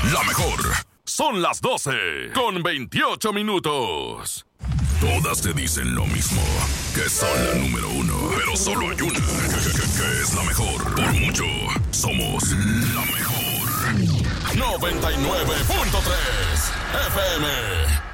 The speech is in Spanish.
La mejor. Son las 12:28. Todas te dicen lo mismo, que son la número uno. Pero solo hay una que es la mejor. Por mucho, somos la mejor. 99.3 FM.